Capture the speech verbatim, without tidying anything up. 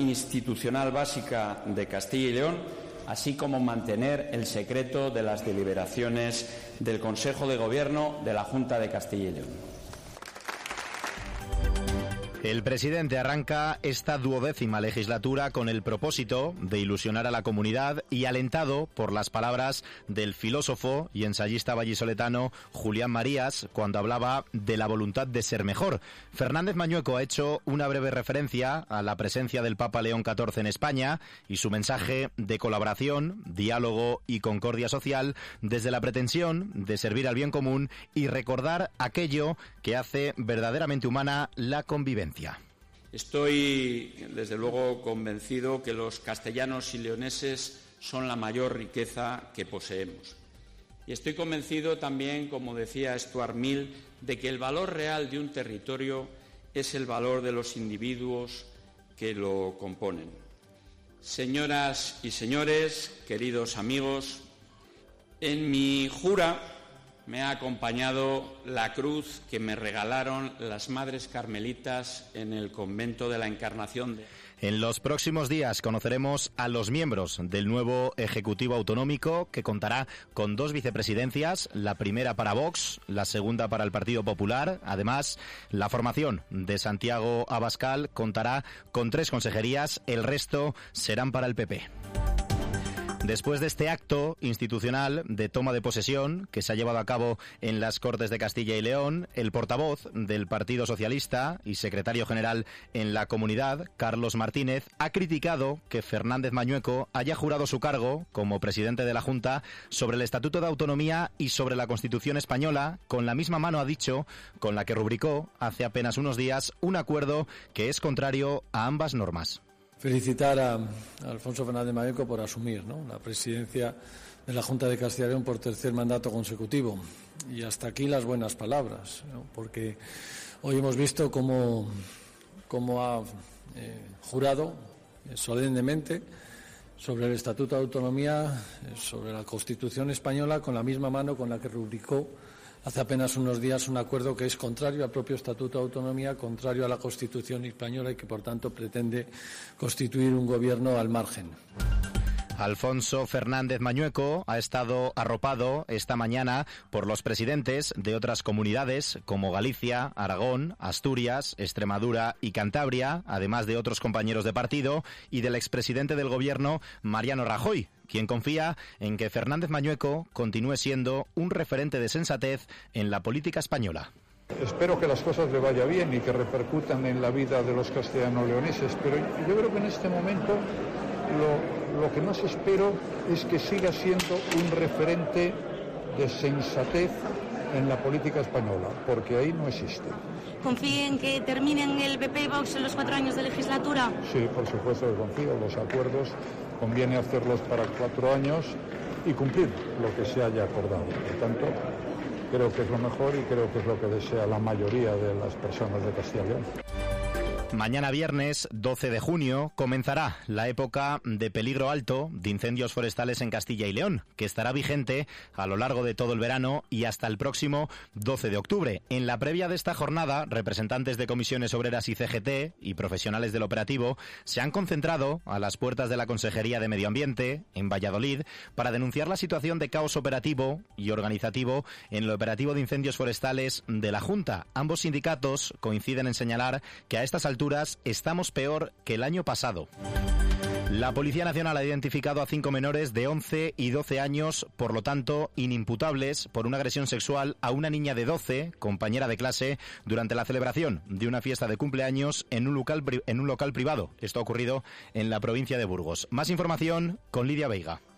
institucional básica de Castilla y León, así como mantener el secreto de las deliberaciones del Consejo de Gobierno de la Junta de Castilla y León. El presidente arranca esta duodécima legislatura con el propósito de ilusionar a la comunidad y alentado por las palabras del filósofo y ensayista vallisoletano Julián Marías cuando hablaba de la voluntad de ser mejor. Fernández Mañueco ha hecho una breve referencia a la presencia del Papa León catorce en España y su mensaje de colaboración, diálogo y concordia social desde la pretensión de servir al bien común y recordar aquello que hace verdaderamente humana la convivencia. Estoy, desde luego, convencido que los castellanos y leoneses son la mayor riqueza que poseemos. Y estoy convencido también, como decía Stuart Mill, de que el valor real de un territorio es el valor de los individuos que lo componen. Señoras y señores, queridos amigos, en mi jura me ha acompañado la cruz que me regalaron las Madres Carmelitas en el convento de la Encarnación de... En los próximos días conoceremos a los miembros del nuevo Ejecutivo Autonómico, que contará con dos vicepresidencias, la primera para Vox, la segunda para el Partido Popular. Además, la formación de Santiago Abascal contará con tres consejerías, el resto serán para el P P. Después de este acto institucional de toma de posesión que se ha llevado a cabo en las Cortes de Castilla y León, el portavoz del Partido Socialista y secretario general en la comunidad, Carlos Martínez, ha criticado que Fernández Mañueco haya jurado su cargo como presidente de la Junta sobre el Estatuto de Autonomía y sobre la Constitución española, con la misma mano, ha dicho, con la que rubricó hace apenas unos días un acuerdo que es contrario a ambas normas. Felicitar a, a Alfonso Fernández Mañueco por asumir, ¿no?, la presidencia de la Junta de Castilla y León por tercer mandato consecutivo. Y hasta aquí las buenas palabras, ¿no?, porque hoy hemos visto cómo, cómo ha eh, jurado eh, solemnemente sobre el Estatuto de Autonomía, eh, sobre la Constitución española, con la misma mano con la que rubricó hace apenas unos días un acuerdo que es contrario al propio Estatuto de Autonomía, contrario a la Constitución española y que, por tanto, pretende constituir un gobierno al margen. Alfonso Fernández Mañueco ha estado arropado esta mañana por los presidentes de otras comunidades como Galicia, Aragón, Asturias, Extremadura y Cantabria, además de otros compañeros de partido y del expresidente del gobierno, Mariano Rajoy, quien confía en que Fernández Mañueco continúe siendo un referente de sensatez en la política española. Espero que las cosas le vaya bien y que repercutan en la vida de los castellano-leoneses, pero yo creo que en este momento lo, lo que más espero es que siga siendo un referente de sensatez en la política española, porque ahí no existe. ¿Confía en que terminen el P P y Vox en los cuatro años de legislatura? Sí, por supuesto que confío. Los acuerdos conviene hacerlos para cuatro años y cumplir lo que se haya acordado. Por tanto, creo que es lo mejor y creo que es lo que desea la mayoría de las personas de Castilla y León. Mañana viernes doce de junio comenzará la época de peligro alto de incendios forestales en Castilla y León, que estará vigente a lo largo de todo el verano y hasta el próximo doce de octubre. En la previa de esta jornada, representantes de comisiones obreras y C G T y profesionales del operativo se han concentrado a las puertas de la Consejería de Medio Ambiente, en Valladolid, para denunciar la situación de caos operativo y organizativo en el operativo de incendios forestales de la Junta. Ambos sindicatos coinciden en señalar que a estas alturas estamos peor que el año pasado. La Policía Nacional ha identificado a cinco menores de once y doce años, por lo tanto, inimputables por una agresión sexual a una niña de doce, compañera de clase, durante la celebración de una fiesta de cumpleaños en un local, en un local privado. Esto ha ocurrido en la provincia de Burgos. Más información con Lidia Veiga.